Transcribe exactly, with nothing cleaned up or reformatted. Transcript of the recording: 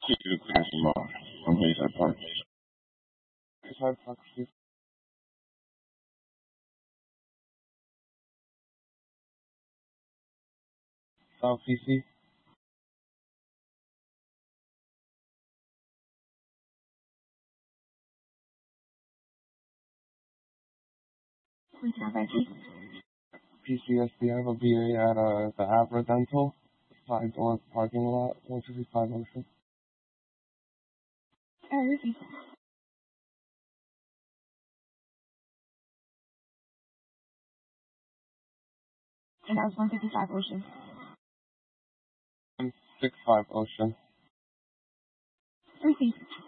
Two cars more from Hayside Park. Hayside Park Street. South C C. P C S D, I have a V A at uh, the Abra Dental, side door parking lot, one fifty-five Ocean. Uh, Ruthie. And that was one fifty-five Ocean. one sixty-five Ocean. Ruthie.